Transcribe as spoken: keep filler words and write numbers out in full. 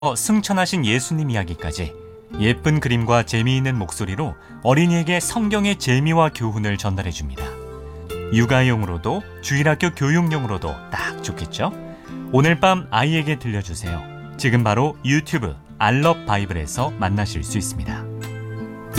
승천하신 예수님 이야기까지 예쁜 그림과 재미있는 목소리로 어린이에게 성경의 재미와 교훈을 전달해 줍니다. 육아용으로도 주일학교 교육용으로도 딱 좋겠죠? 오늘 밤 아이에게 들려주세요. 지금 바로 유튜브 알럽 바이블에서 만나실 수 있습니다.